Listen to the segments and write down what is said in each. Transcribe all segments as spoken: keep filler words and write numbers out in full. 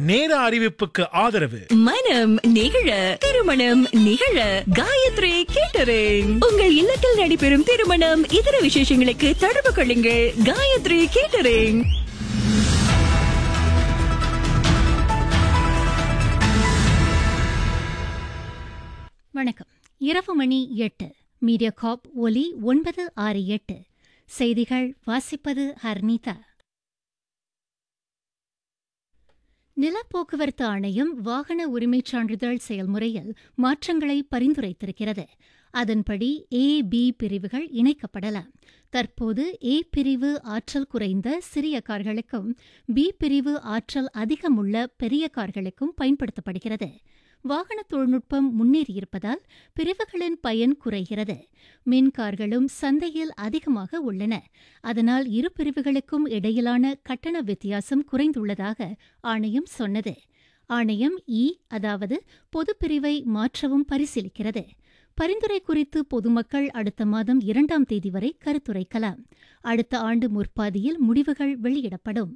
நேர அறிவிப்புக்கு ஆதரவு மனம் நிகழ திருமணம் நிகழ காயத்ரி கேட்டரிங். உங்கள் இல்லத்தில் நடைபெறும் திருமணம் இதர விசேஷங்களுக்கு தொடர்பு கொள்ளுங்கள். காயத்ரி கேட்டரிங். வணக்கம். இரவு மணி எட்டு. மீடியா காப் ஒலி ஒன்பது ஆறு எட்டு. செய்திகள் வாசிப்பது ஹர்னிதா. நிலப்போக்குவரத்து ஆணையம் வாகன உரிமைச் சான்றிதழ் செயல்முறையில் மாற்றங்களை பரிந்துரைத்திருக்கிறது. அதன்படி ஏ பி பிரிவுகள் இணைக்கப்படலாம். தற்போது ஏ பிரிவு ஆற்றல் குறைந்த சிறிய கார்களுக்கும் பி பிரிவு ஆற்றல் அதிகமுள்ள பெரிய கார்களுக்கும் பயன்படுத்தப்படுகிறது. வாகன தொழில்நுட்பம் முன்னேறியிருப்பதால் பிரிவுகளின் பயன் குறைகிறது. மின் கார்களும் சந்தையில் அதிகமாக உள்ளன. அதனால் இரு பிரிவுகளுக்கும் இடையிலான கட்டண வித்தியாசம் குறைந்துள்ளதாக ஆணையம் சொன்னது. ஆணையம் இ அதாவது பொது பிரிவை மாற்றவும் பரிசீலிக்கிறது. பரிந்துரை குறித்து பொதுமக்கள் அடுத்த மாதம் இரண்டாம் தேதி வரை கருத்துரைக்கலாம். அடுத்த ஆண்டு முற்பாதியில் முடிவுகள் வெளியிடப்படும்.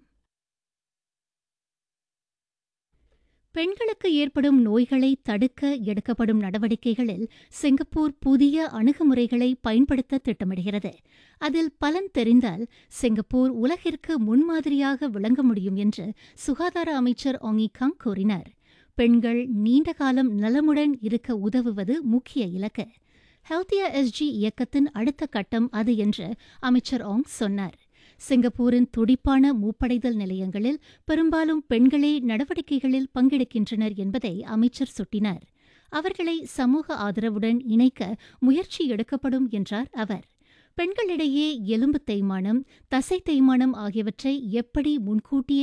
பெண்களுக்கு ஏற்படும் நோய்களை தடுக்க எடுக்கப்படும் நடவடிக்கைகளில் சிங்கப்பூர் புதிய அணுகுமுறைகளை பயன்படுத்த திட்டமிடுகிறது. அதில் பலன் தெரிந்தால் சிங்கப்பூர் உலகிற்கு முன்மாதிரியாக விளங்க முடியும் என்று சுகாதார அமைச்சர் ஆங்கி காங் கூறினார். பெண்கள் நீண்ட காலம் நலமுடன் இருக்க உதவுவது முக்கிய இலக்கு. ஹெல்த்தியா எஸ்ஜி இயக்கத்தின் அடுத்த கட்டம் அது என்று அமைச்சர் ஆங் சொன்னார். சிங்கப்பூரின் துடிப்பான மூப்படைதல் நிலையங்களில் பெரும்பாலும் பெண்களே நடவடிக்கைகளில் பங்கெடுக்கின்றனர் என்பதை அமைச்சர் சுட்டினார். அவர்களை சமூக ஆதரவுடன் இணைக்க முயற்சி எடுக்கப்படும் என்றார் அவர். பெண்களிடையே எலும்பு தேய்மானம், தசை தேய்மானம் ஆகியவற்றை எப்படி முன்கூட்டியே